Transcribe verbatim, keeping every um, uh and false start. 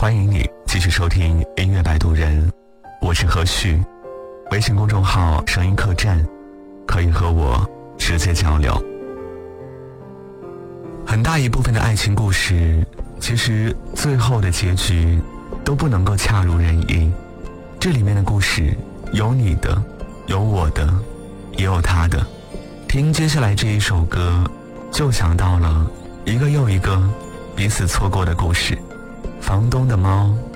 欢迎你继续收听音乐摆渡人，我是何旭。微信公众号声音客栈，可以和我直接交流。很大一部分的爱情故事，其实最后的结局都不能够恰如人意。这里面的故事有你的，有我的，也有他的。听接下来这一首歌，就想到了一个又一个彼此错过的故事。房东的猫